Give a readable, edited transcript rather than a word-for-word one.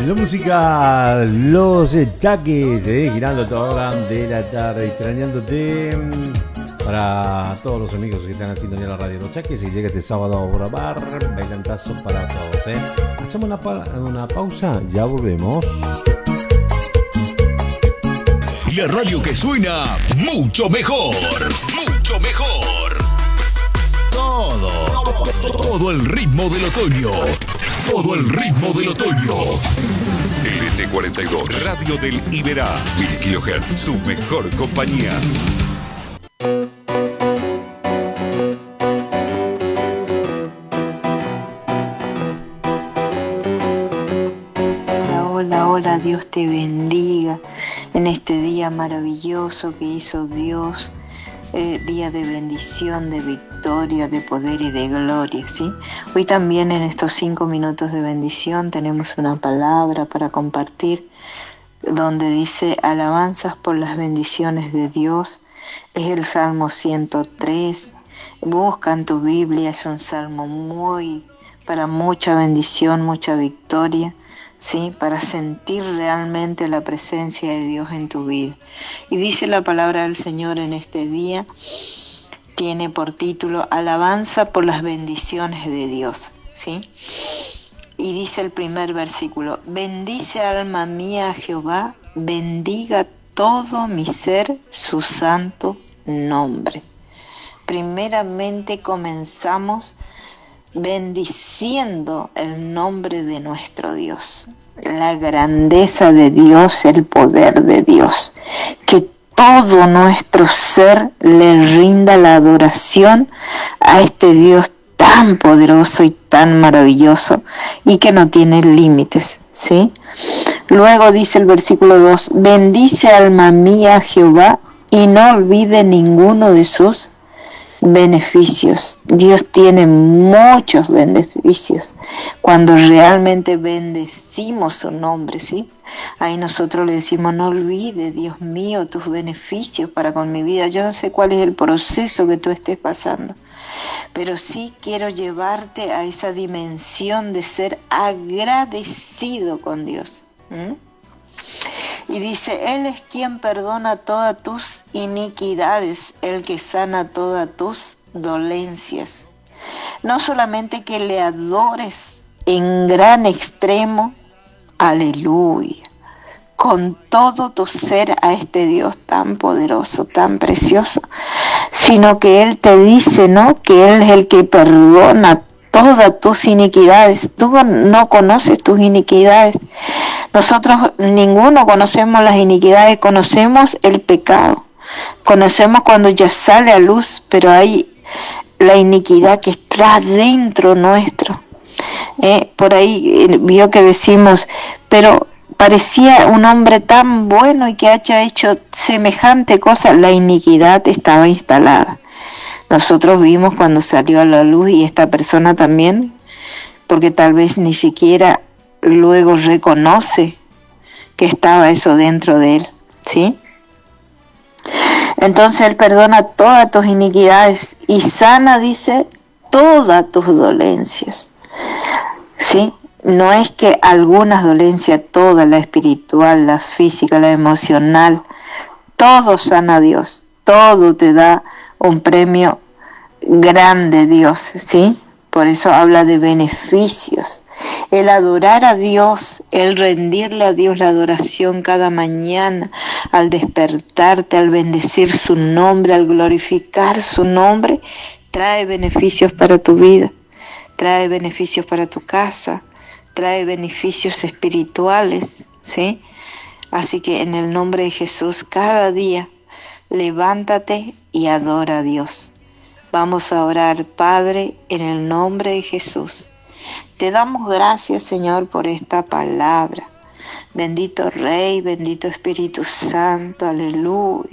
La música, los Chaques, girando toda hora de la tarde, extrañándote. Para todos los amigos que están haciendo ya la radio Los Chaques, y llega este sábado a grabar, bailantazo para todos. Hacemos una pausa, ya volvemos. La radio que suena mucho mejor, mucho mejor. Todo el ritmo del otoño. Todo el ritmo del otoño. LT42, Radio del Iberá, 1000 kHz, tu mejor compañía. Hola, Dios te bendiga en este día maravilloso que hizo Dios. Día de bendición, de victoria, de poder y de gloria, ¿sí? Hoy también en estos 5 minutos de bendición tenemos una palabra para compartir donde dice alabanzas por las bendiciones de Dios. Es el Salmo 103. Busca en tu Biblia, es un salmo para mucha bendición, mucha victoria, ¿sí? Para sentir realmente la presencia de Dios en tu vida. Y dice la palabra del Señor en este día, tiene por título Alabanza por las bendiciones de Dios, ¿sí? Y dice el primer versículo, bendice alma mía a Jehová, bendiga todo mi ser su santo nombre. Primeramente comenzamos bendiciendo el nombre de nuestro Dios, la grandeza de Dios, el poder de Dios, que todo nuestro ser le rinda la adoración a este Dios tan poderoso y tan maravilloso y que no tiene límites, ¿sí? Luego dice el versículo 2, bendice alma mía a Jehová y no olvide ninguno de sus beneficios. Dios tiene muchos beneficios cuando realmente bendecimos su nombre, ¿sí? Ahí nosotros le decimos, no olvide, Dios mío, tus beneficios para con mi vida. Yo no sé cuál es el proceso que tú estés pasando, pero sí quiero llevarte a esa dimensión de ser agradecido con Dios. Y dice, Él es quien perdona todas tus iniquidades, el que sana todas tus dolencias. No solamente que le adores en gran extremo, aleluya, con todo tu ser a este Dios tan poderoso, tan precioso, sino que Él te dice, ¿no?, que Él es el que perdona todas tus iniquidades. Tú no conoces tus iniquidades. Nosotros ninguno conocemos las iniquidades, conocemos el pecado. Conocemos cuando ya sale a luz, pero hay la iniquidad que está dentro nuestro. Por ahí vio que decimos, pero parecía un hombre tan bueno y que haya hecho semejante cosa, la iniquidad estaba instalada. Nosotros vimos cuando salió a la luz y esta persona también, porque tal vez ni siquiera luego reconoce que estaba eso dentro de él, ¿sí? Entonces Él perdona todas tus iniquidades y sana, dice, todas tus dolencias, ¿sí? No es que algunas dolencias, toda la espiritual, la física, la emocional, todo sana Dios, todo te da un premio grande Dios, ¿sí? Por eso habla de beneficios. El adorar a Dios, el rendirle a Dios la adoración cada mañana, al despertarte, al bendecir su nombre, al glorificar su nombre, trae beneficios para tu vida, trae beneficios para tu casa, trae beneficios espirituales, ¿sí? Así que en el nombre de Jesús, cada día, levántate y adora a Dios. Vamos a orar, Padre, en el nombre de Jesús. Te damos gracias, Señor, por esta palabra. Bendito Rey, bendito Espíritu Santo, aleluya.